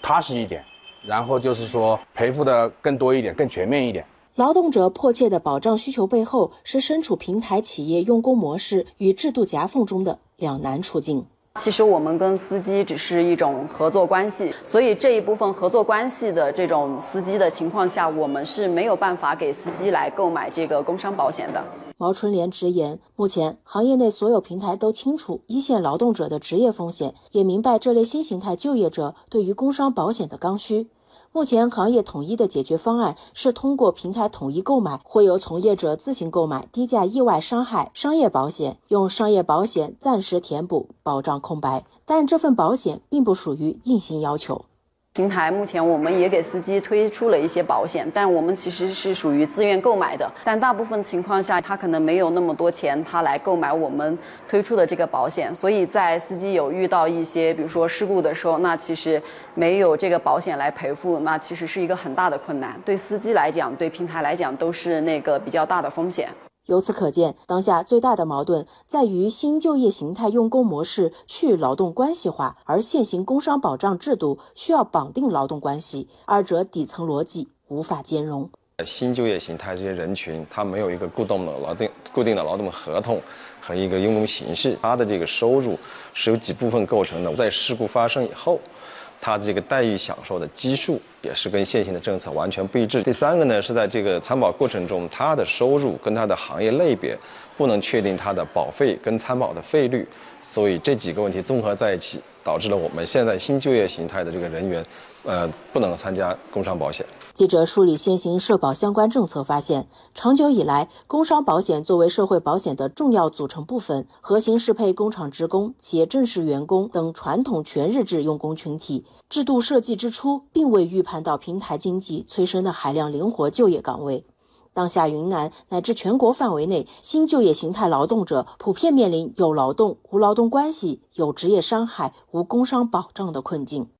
踏实一点，然后就是说赔付的更多一点，更全面一点。 劳动者迫切的保障需求背后，是身处平台企业用工模式与制度夹缝中的两难处境。 其实我们跟司机只是一种合作关系，所以这一部分合作关系的这种司机的情况下，我们是没有办法给司机来购买这个工伤保险的。 毛春莲直言，目前行业内所有平台都清楚一线劳动者的职业风险，也明白这类新形态就业者对于工伤保险的刚需。目前行业统一的解决方案是通过平台统一购买，或由从业者自行购买低价意外伤害商业保险，用商业保险暂时填补保障空白，但这份保险并不属于硬性要求。 平台目前我们也给司机推出了一些保险，但我们其实是属于自愿购买的，但大部分情况下他可能没有那么多钱，他来购买我们推出的这个保险，所以在司机有遇到一些比如说事故的时候，那其实没有这个保险来赔付，那其实是一个很大的困难，对司机来讲，对平台来讲都是那个比较大的风险。 由此可见，当下最大的矛盾在于新就业形态用工模式去劳动关系化，而现行工伤保障制度需要绑定劳动关系，二者底层逻辑无法兼容。 新就业形态这些人群，他没有一个固定的劳动合同和一个用工形式，他的这个收入是由几部分构成的，在事故发生以后，他的这个待遇享受的基数也是跟现行的政策完全不一致。第三个呢，是在这个参保过程中，他的收入跟他的行业类别不能确定他的保费跟参保的费率，所以这几个问题综合在一起，导致了我们现在新就业形态的这个人员，不能参加工伤保险。 记者梳理现行社保相关政策发现，长久以来，工伤保险作为社会保险的重要组成部分，核心适配工厂职工、企业正式员工等传统全日制用工群体。制度设计之初，并未预判到平台经济催生的海量灵活就业岗位。当下云南乃至全国范围内，新就业形态劳动者普遍面临有劳动、无劳动关系、有职业伤害、无工伤保障的困境。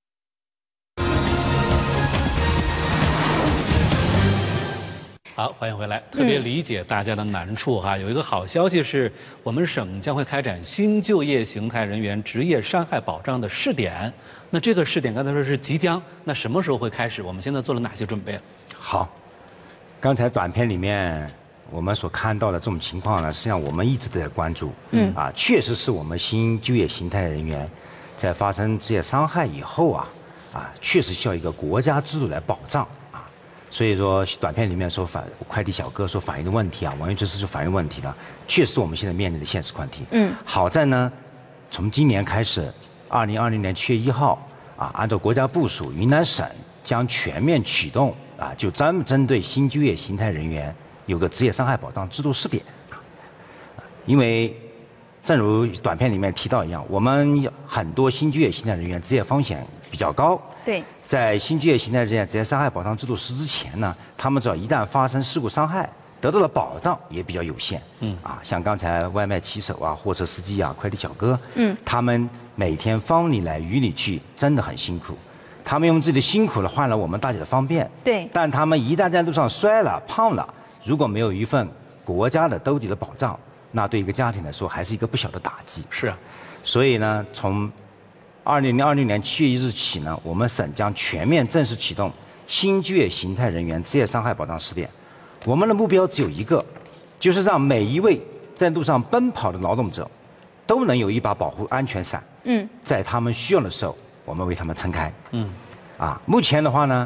好，欢迎回来。特别理解大家的难处哈。有一个好消息是，我们省将会开展新就业形态人员职业伤害保障的试点。那这个试点刚才说是即将，那什么时候会开始？我们现在做了哪些准备？ 好，刚才短片里面我们所看到的这种情况呢，实际上我们一直都在关注。确实是我们新就业形态人员在发生职业伤害以后确实需要一个国家制度来保障。所以说，短片里面说快递小哥所反映的问题王云哲司就反映问题了，确实是我们现在面临的现实问题。好在呢，从今年开始，2020年7月1号按照国家部署，云南省将全面启动就针对新就业形态人员有个职业伤害保障制度试点。因为正如短片里面提到一样，我们很多新就业形态人员职业风险比较高。 对。 在新就业形态之下，职业伤害保障制度实施之前呢，他们只要一旦发生事故伤害，得到的保障也比较有限。像刚才外卖骑手货车司机快递小哥，他们每天风里来雨里去，真的很辛苦。他们用自己的辛苦换了我们大家的方便。 对。 但他们一旦在路上摔了、胖了，如果没有一份国家的兜底的保障，那对一个家庭来说还是一个不小的打击。 是啊。 所以呢，从2020年7月1日起呢，我们省将全面正式启动新就业形态人员职业伤害保障试点。我们的目标只有一个，就是让每一位在路上奔跑的劳动者都能有一把保护安全伞。在他们需要的时候，我们为他们撑开。目前的话呢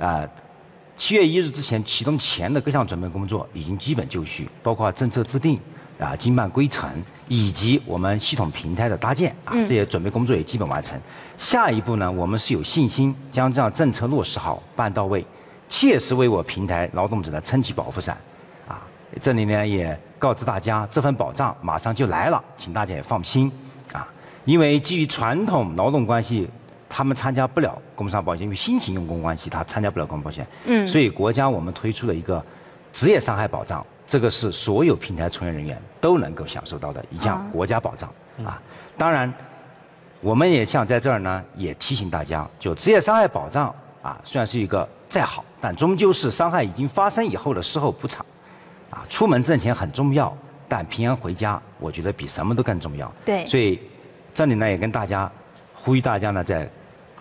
，7月1日之前启动前的各项准备工作已经基本就绪，包括政策制定。经办规程以及我们系统平台的搭建这些准备工作也基本完成。下一步呢，我们是有信心将这样政策落实好、办到位，切实为我平台劳动者呢撑起保护伞。这里呢也告知大家，这份保障马上就来了，请大家也放心因为基于传统劳动关系，他们参加不了工伤保险，因为新型用工关系他参加不了工伤保险。所以国家我们推出了一个职业伤害保障。这个是所有平台从业人员都能够享受到的一项国家保障当然，我们也想在这儿呢，也提醒大家，就职业伤害保障虽然是一个再好，但终究是伤害已经发生以后的事后补偿出门挣钱很重要，但平安回家，我觉得比什么都更重要。 对， 所以这里呢也跟大家呼吁大家呢，在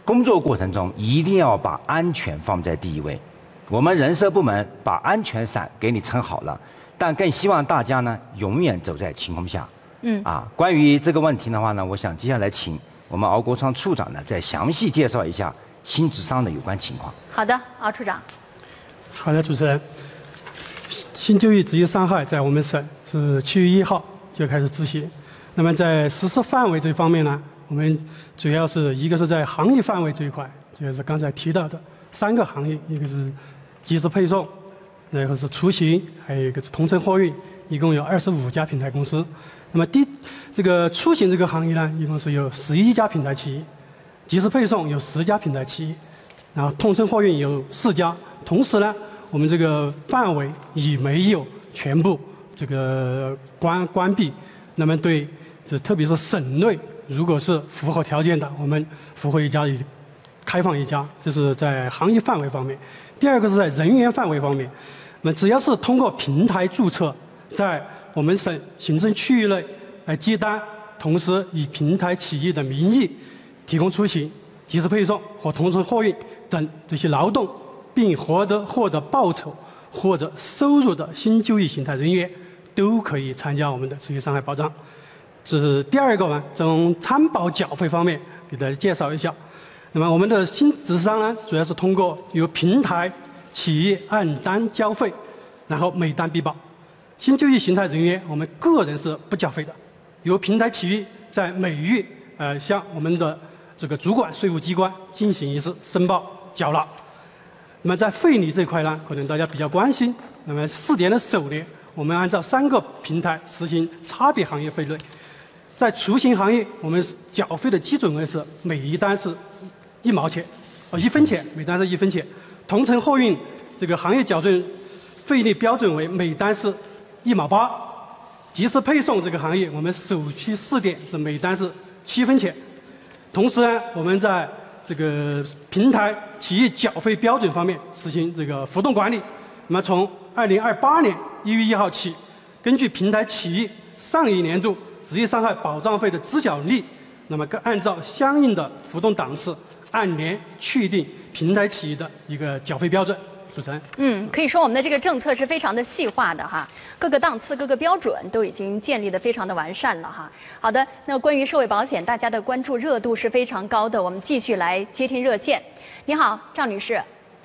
工作过程中一定要把安全放在第一位。我们人社部门把安全伞给你撑好了，但更希望大家呢永远走在晴空下。关于这个问题的话呢，我想接下来请我们敖国昌处长呢再详细介绍一下新职商的有关情况。 好的，敖处长。 好的，主持人。新就业职业伤害在我们省是7月1号就开始执行。那么在实施范围这方面呢，我们主要是一个是在行业范围这一块，就是刚才提到的3个行业，一个是即时配送，然后是出行，还有一个是同城货运，一共有25家平台公司。那么这个出行这个行业呢，一共是有11家平台企业，即时配送有10家平台企业，然后同城货运有4家。同时呢，我们这个范围也没有全部这个关闭。那么对这特别是省内，如果是符合条件的，我们符合一家开放一家，这是在行业范围方面。第二个是在人员范围方面，那么只要是通过平台注册，在我们省行政区域内来接单，同时以平台企业的名义提供出行、即时配送或同城货运等这些劳动，并获得报酬或者收入的新就业形态人员，都可以参加我们的职业伤害保障。这是第二个呢，从参保缴费方面给大家介绍一下。那么我们的新职伤呢，主要是通过由平台企业按单交费，然后每单必报。新就业形态人员，我们个人是不缴费的，由平台企业在每月向我们的这个主管税务机关进行一次申报缴纳。那么在费率这块呢，可能大家比较关心。那么4年的首年，我们按照3个平台实行差别行业费率。在出行行业，我们缴费的基准额是每一单是1毛钱，1分钱，每单是1分钱。同城货运这个行业缴准费率标准为每单是1毛8。即时配送这个行业，我们首批试点是每单是7分钱。同时呢，我们在这个平台企业缴费标准方面实行这个浮动管理。那么从2028年1月1号起，根据平台企业上一年度职业伤害保障费的支缴率，那么按照相应的浮动档次，按年确定平台企业的一个缴费标准。主持人， 可以说我们的这个政策是非常的细化的哈，各个档次、各个标准都已经建立的非常的完善了哈。好的，那关于社会保险，大家的关注热度是非常高的，我们继续来接听热线。你好，赵女士。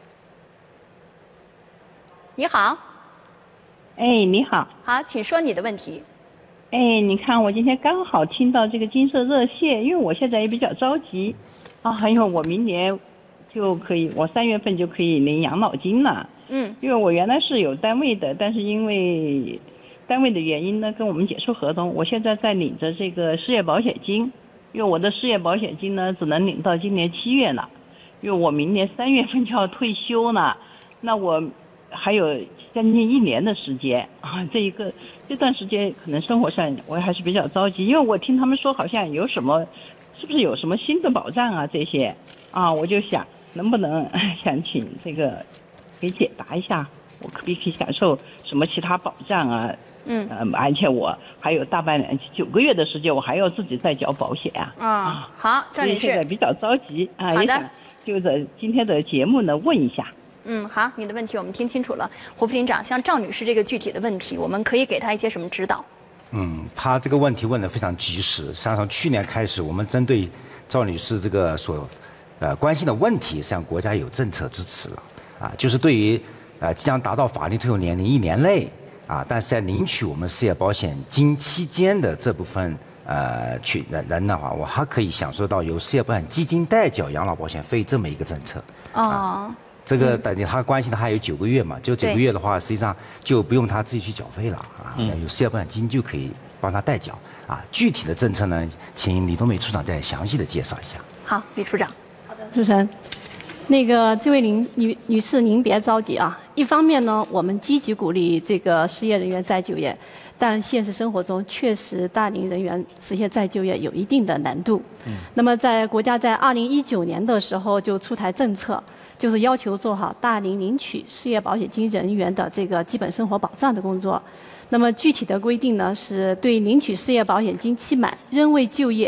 你好。 你好。 好，请说你的问题。 你看我今天刚好听到这个金色热线，因为我现在也比较着急还有我明年就可以，我3月份就可以领养老金了。因为我原来是有单位的，但是因为单位的原因呢，跟我们解除合同，我现在在领着这个失业保险金，因为我的失业保险金呢只能领到今年7月了，因为我明年3月份就要退休了，那我还有将近1年的时间这段时间可能生活上我还是比较着急，因为我听他们说好像有什么，是不是有什么新的保障啊这些我就想能不能想请这个给解答一下，我可不可以享受什么其他保障啊？而且我还有大半年9个月的时间，我还要自己再缴保险好，赵女士， 现在比较着急好的， 也想就在今天的节目呢问一下。 好，你的问题我们听清楚了。胡副厅长，像赵女士这个具体的问题，我们可以给她一些什么指导？ 她这个问题问得非常及时。实际上从去年开始，我们针对赵女士这个所关心的问题，实际上国家有政策支持了就是对于即将达到法定退休年龄1年内但是在领取我们失业保险金期间的这部分人的话，我还可以享受到由失业保险基金代缴养老保险费这么一个政策这个等于他关心的还有9个月嘛，就9个月的话，实际上就不用他自己去缴费了有失业保险金就可以帮他代缴具体的政策呢，请李冬梅处长再详细的介绍一下。 好，李处长。 好的，主持人，这位女士您别着急一方面呢，我们积极鼓励这个失业人员再就业，但现实生活中确实大龄人员实现再就业有一定的难度。那么国家在2019年的时候就出台政策，就是要求做好大龄领取失业保险金人员的这个基本生活保障的工作。那么具体的规定呢，是对领取失业保险金期满仍未就业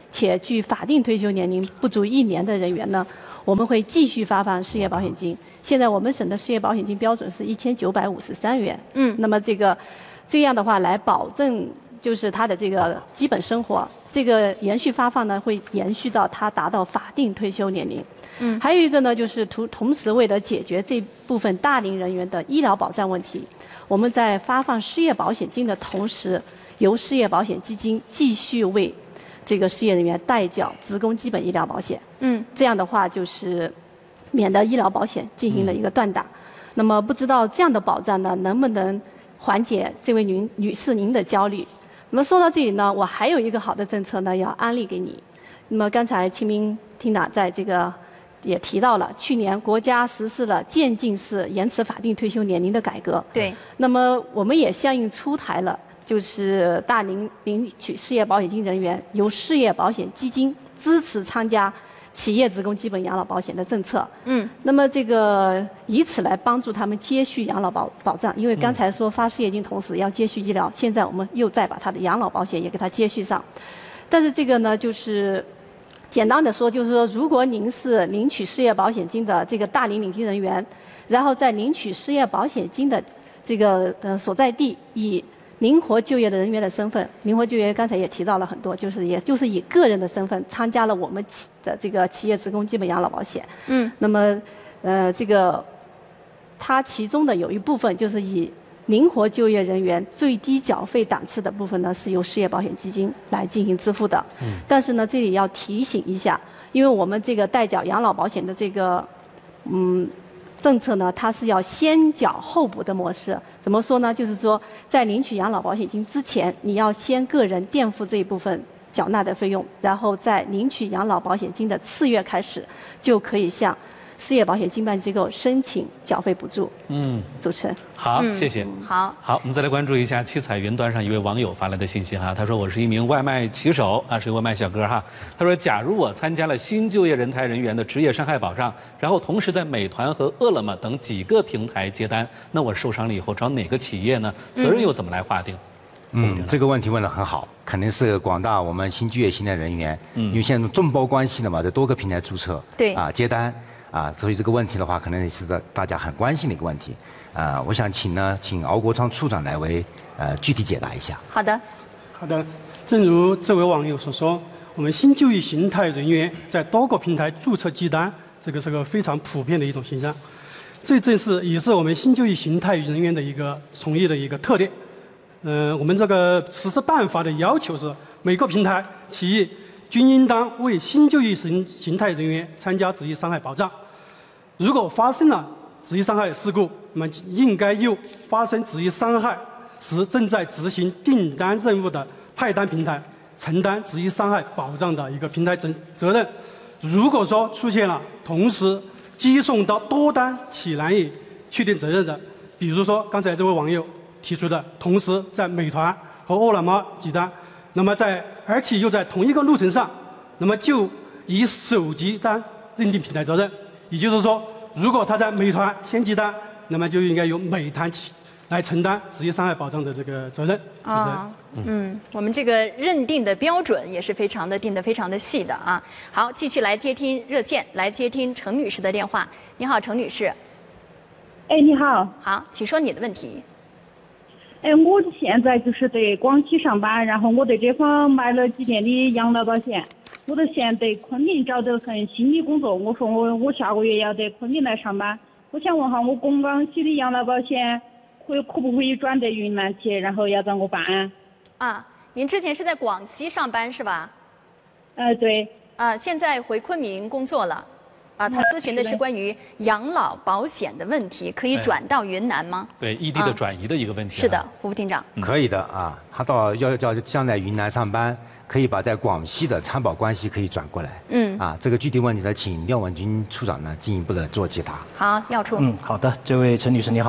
且距法定退休年龄不足1年的人员呢，我们会继续发放失业保险金。现在我们省的失业保险金标准是1953元。那么这样的话来保证就是他的这个基本生活，这个延续发放呢会延续到他达到法定退休年龄。还有一个呢，就是同时为了解决这部分大龄人员的医疗保障问题，我们在发放失业保险金的同时，由失业保险基金继续为这个失业人员代缴职工基本医疗保险。这样的话就是免得医疗保险进行了一个断档。那么不知道这样的保障呢，能不能缓解这位女士您的焦虑？那么说到这里呢，我还有一个好的政策呢要安利给你。那么刚才秦明厅长在这个也提到了，去年国家实施了渐进式延迟法定退休年龄的改革。 对。 那么我们也相应出台了，就是大龄领取失业保险金人员由事业保险基金支持参加企业职工基本养老保险的政策。那么这个以此来帮助他们接续养老保障，因为刚才说发失业金同时要接续医疗，现在我们又再把他的养老保险也给他接续上。但是这个呢，就是简单的说，就是说，如果您是领取失业保险金的这个大龄领军人员，然后在领取失业保险金的这个所在地以灵活就业的人员的身份，灵活就业刚才也提到了很多，也就是以个人的身份参加了我们这个企业职工基本养老保险。那么这个它其中的有一部分就是以灵活就业人员最低缴费档次的部分呢，是由失业保险基金来进行支付的。但是呢，这里要提醒一下，因为我们这个代缴养老保险的这个政策呢，它是要先缴后补的模式。怎么说呢？就是说，在领取养老保险金之前，你要先个人垫付这一部分缴纳的费用，然后在领取养老保险金的次月开始，就可以向失业保险经办机构申请缴费补助。主持人。 好，谢谢。 好， 我们再来关注一下七彩云端上一位网友发来的信息哈，他说我是一名外卖骑手啊，是一个外卖小哥哈。他说，假如我参加了新就业人才人员的职业伤害保障，然后同时在美团和饿了么等几个平台接单，那我受伤了以后找哪个企业呢？责任又怎么来划定？ 这个问题问得很好，肯定是广大我们新就业形态人员，因为现在众包关系的嘛，在多个平台注册， 对接单。所以这个问题的话，可能也是大家很关心的一个问题。我想请敖国昌处长来为具体解答一下。 好的。 正如这位网友所说，我们新就业形态人员在多个平台注册接单，这个是个非常普遍的一种现象。这也是我们新就业形态人员的一个从业的一个特点。我们这个实施办法的要求是，每个平台企业均应当为新就业形态人员参加职业伤害保障。如果发生了职业伤害事故，那么应该由发生职业伤害时正在执行订单任务的派单平台承担职业伤害保障的一个平台责任。如果说出现了同时接送到多单且难以确定责任的，比如说刚才这位网友提出的，同时在美团和饿了么接单，那么而且又在同一个路程上，那么就以首接单认定平台责任。也就是说，如果他在美团先接单，那么就应该由美团来承担职业伤害保障的这个责任。 我们这个认定的标准也是定得非常的细的啊。好，继续来接听热线，来接听程女士的电话。你好，程女士。 你好。 好，请说你的问题。 我现在就是在广西上班，然后我在这方买了几年的养老保险。我都现在昆明找到份新的工作，我说我下个月要在昆明来上班。我想问下我广西的养老保险可不可以转到云南去，然后要怎么办？ 您之前是在广西上班是吧？ 对。 现在回昆明工作了。他咨询的是关于养老保险的问题，可以转到云南吗？ 对，异地的转移的一个问题。 是的，胡副厅长。 可以的啊，他要将来云南上班，可以把在广西的参保关系可以转过来。这个具体问题呢，请廖文军处长呢进一步的做解答。 好，廖处。 好的，这位陈女士你好，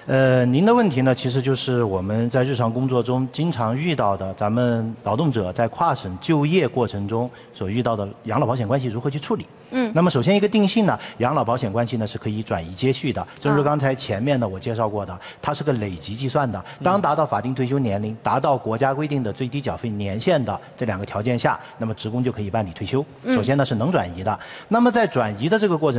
您的问题呢，其实就是我们在日常工作中经常遇到的，咱们劳动者在跨省就业过程中所遇到的养老保险关系如何去处理。那么首先一个定性呢，养老保险关系呢是可以转移接续的，正如刚才前面呢我介绍过的，它是个累计计算的。当达到法定退休年龄、达到国家规定的最低缴费年限的这2个条件下，那么职工就可以办理退休。首先呢是能转移的。那么在转移的这个过程